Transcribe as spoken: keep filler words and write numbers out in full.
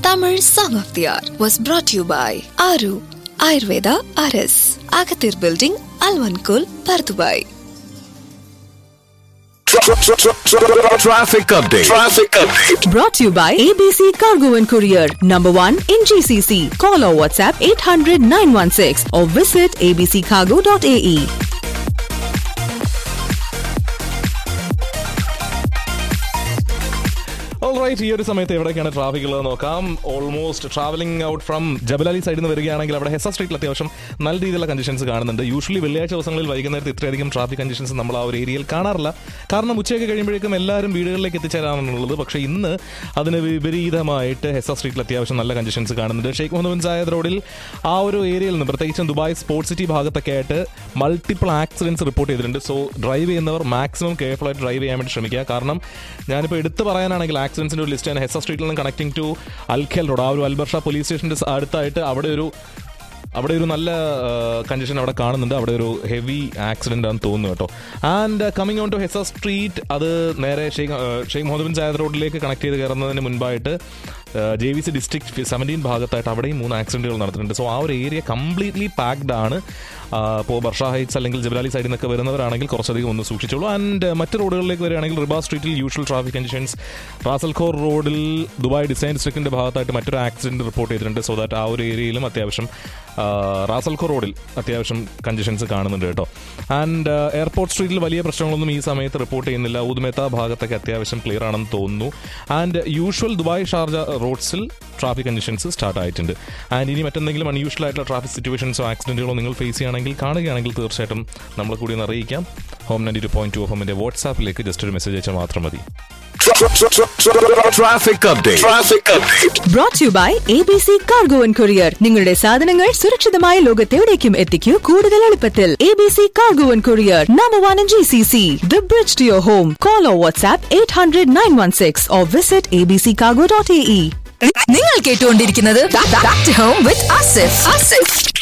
Tamil Song of the Hour was brought to you by Aru Ayurveda R S, Agathir Building, Alvankul, Pardubai. Traffic update. Traffic update. Brought to you by A B C Cargo and Courier, number one in G C C. Call or WhatsApp eight hundred nine one six or visit a b c cargo dot a e. Alright, ഈ ഒരു സമയത്ത് എവിടെയൊക്കെയാണ് traffic ഉള്ളത് നോക്കാം. Almost travelling out from Jebel Ali സൈഡിൽ നിന്ന് വരികയാണെങ്കിൽ അവിടെ ഹെസ സ്ട്രീറ്റിൽ അത്യാവശ്യം നല്ല രീതിയിലുള്ള കണ്ടീഷൻസ് കാണുന്നുണ്ട്. യൂഷ്വലി വെള്ളിയാഴ്ച ദിവസങ്ങളിൽ വൈകുന്നേരത്ത് ഇത്രയധികം ട്രാഫിക് കണ്ടീഷൻസ് നമ്മൾ ആ ഒരു ഏരിയയിൽ കാണാറില്ല. കാരണം ഉച്ചയൊക്കെ കഴിയുമ്പോഴേക്കും എല്ലാവരും വീടുകളിലേക്ക് എത്തിച്ചേരാനുള്ളത്. പക്ഷേ ഇന്ന് അതിന് വിപരീതമായിട്ട് ഹെസ സ്ട്രീറ്റിൽ അത്യാവശ്യം നല്ല കണ്ടീഷൻസ് കാണുന്നുണ്ട്. ഷെയ്ഖ് മുഹമ്മദ് ബിൻ സായദ് റോഡിൽ ആ ഒരു ഏരിയയിൽ നിന്ന് പ്രത്യേകിച്ചും ദുബായ് സ്പോർട്സ് സിറ്റി ഭാഗത്തൊക്കെ ആയിട്ട് മൾട്ടിപ്പിൾ ആക്സിഡൻറ്റ്സ് റിപ്പോർട്ട് ചെയ്തിട്ടുണ്ട്. സോ ഡ്രൈവ് ചെയ്യുന്നവർ മാക്സിമം കെയർഫുൾ ആയിട്ട് ഡ്രൈവ് ചെയ്യാൻ വേണ്ടി ശ്രമിക്കുക. കാരണം ഞാനിപ്പോൾ എടുത്ത് പറയാനാണെങ്കിൽ ആക്സിഡൻസിൻ്റെ ഒരു ലിസ്റ്റാണ്. ഹെസ സ്ട്രീറ്റിൽ നിന്ന് കണക്റ്റിംഗ് ടു അൽഖൽ റോഡ്, ആ ഒരു അൽബർഷ പോലീസ് സ്റ്റേഷൻ്റെ അടുത്തായിട്ട് അവിടെ ഒരു അവിടെ ഒരു നല്ല കണ്ടീഷൻ അവിടെ കാണുന്നുണ്ട്. അവിടെ ഒരു ഹെവി ആക്സിഡൻ്റ് ആണെന്ന് തോന്നുന്നു കേട്ടോ. And coming on to Hesa street, അത് നേരെ ഷെയ്ഖ് ഷെയ്ഖ് മുഹമ്മദ് ബിൻ സായദ് റോഡിലേക്ക് കണക്ട് ചെയ്ത് കയറുന്നതിന് മുൻപായിട്ട് J V C district seventeen ഭാഗത്തായിട്ട് അവിടെയും മൂന്ന് ആക്സിഡൻറ്റുകൾ നടന്നിട്ടുണ്ട്. സോ ആ ഒരു ഏരിയ കംപ്ലീറ്റ്ലി പാക്ഡ് ആണ്. ഇപ്പോൾ ബർഷ ഹൈറ്റ്സ് അല്ലെങ്കിൽ ജബലാലി സൈഡിൽ നിന്നൊക്കെ വരുന്നവരാണെങ്കിൽ കുറച്ചധികം ഒന്ന് സൂക്ഷിച്ചോളൂ. ആൻഡ് മറ്റ് റോഡുകളിലേക്ക് വരികയാണെങ്കിൽ റിബാ സ്ട്രീറ്റിൽ usual traffic conditions. Ras al Khor റോഡിൽ ദുബായ് ഡിസൈൻ ഡിസ്ട്രിക്റ്റിൻ്റെ ഭാഗത്തായിട്ട് മറ്റൊരു ആക്സിഡൻറ്റ് റിപ്പോർട്ട് ചെയ്തിട്ടുണ്ട്. സോ ദാറ്റ് ആ ഒരു ഏരിയയിലും അത്യാവശ്യം റാസൽ ഖോർ റോഡിൽ അത്യാവശ്യം കണ്ടീഷൻസ് കാണുന്നുണ്ട് കേട്ടോ. ആൻഡ് എയർപോർട്ട് സ്ട്രീറ്റിൽ വലിയ പ്രശ്നങ്ങളൊന്നും ഈ സമയത്ത് റിപ്പോർട്ട് ചെയ്യുന്നില്ല. ഊദ്മേത്ത ഭാഗത്തൊക്കെ അത്യാവശ്യം ക്ലിയർ ആണെന്ന് തോന്നുന്നു. And usual Dubai Sharjah റോഡ്സിൽ traffic conditions start ആയിട്ടുണ്ട്. ആൻഡ് ഇനി മറ്റെന്തെങ്കിലും അൺയൂഷ്വൽ ആയിട്ടുള്ള ട്രാഫിക് സിറ്റുവേഷൻസോ ആക്സിഡൻറ്റുകളോ നിങ്ങൾ ഫേസ് ചെയ്യുകയാണെങ്കിൽ കാണുകയാണെങ്കിൽ തീർച്ചയായിട്ടും നമ്മളെ കൂടി ഒന്ന് അറിയിക്കാം. Home ninety two point two F എമ്മിൻ്റെ വാട്സാപ്പിലേക്ക് ജസ്റ്റ് ഒരു മെസ്സേജ് അയച്ചാൽ മാത്രം മതി. Traffic update. Traffic update. Brought to you by A B C Cargo and Courier. നിങ്ങളുടെ സാധനങ്ങൾ സുരക്ഷിതമായ ലോകത്തെവിടേക്കും എത്തിക്കൂ കൂടുതൽ എളുപ്പത്തിൽ. A B C Cargo and Courier, number one in G C C. The bridge to your home. Call or WhatsApp eight hundred nine one six or visit a b c cargo dot a e. നിങ്ങൾ കേട്ടുകൊണ്ടിരിക്കുന്നത് Back to Home with Asif. Asif.